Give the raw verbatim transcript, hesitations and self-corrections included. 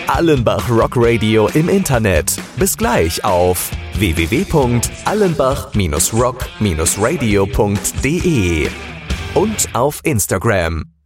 Allenbach Rock Radio im Internet. Bis gleich auf w w w punkt allenbach Bindestrich rock Bindestrich radio punkt de und auf Instagram.